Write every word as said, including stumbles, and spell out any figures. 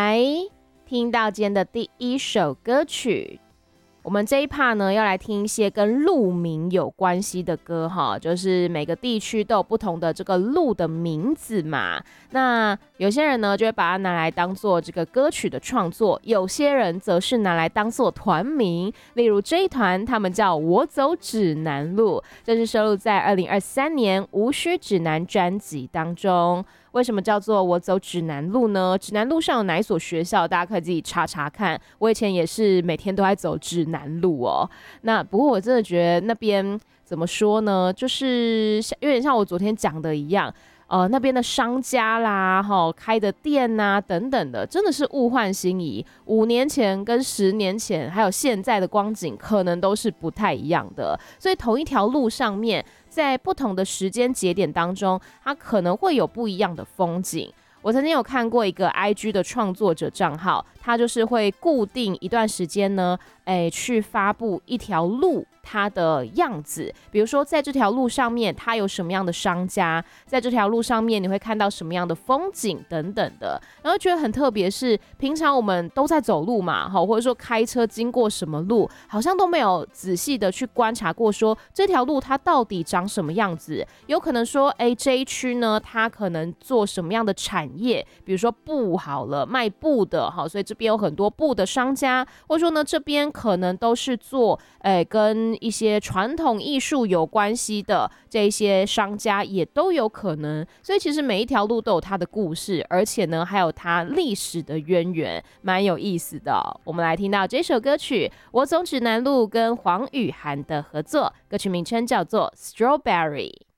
来听到今天的第一首歌曲。我们这一 part 呢，要来听一些跟路名有关系的歌哈，就是每个地区都有不同的这个路的名字嘛。那有些人呢，就会把它拿来当做这个歌曲的创作，有些人则是拿来当做团名。例如这一团，他们叫我走指南路，这是收录在二零二三年无需指南专辑当中。为什么叫做我走指南路呢？指南路上有哪一所学校？大家可以自己查查看。我以前也是每天都在走指南路哦。那不过我真的觉得那边怎么说呢？就是有点像我昨天讲的一样。呃，那边的商家啦，齁，开的店呐、啊，等等的，真的是物换星移。五年前跟十年前，还有现在的光景，可能都是不太一样的。所以同一条路上面，在不同的时间节点当中，它可能会有不一样的风景。我曾经有看过一个 I G 的创作者账号，他就是会固定一段时间呢，哎，去发布一条路它的样子，比如说在这条路上面它有什么样的商家，在这条路上面你会看到什么样的风景等等的，然后觉得很特别是平常我们都在走路嘛，或者说开车经过什么路，好像都没有仔细的去观察过说这条路它到底长什么样子，有可能说哎这一区呢它可能做什么样的产业，比如说布好了，卖布的，好，所以这边有很多布的商家，或者说呢这边可能都是做哎跟一些传统艺术有关系的这一些商家也都有可能，所以其实每一条路都有它的故事，而且呢还有它历史的渊源，蛮有意思的哦。我们来听到这首歌曲我走指南路跟黄雨涵的合作，歌曲名称叫做 Strawberry。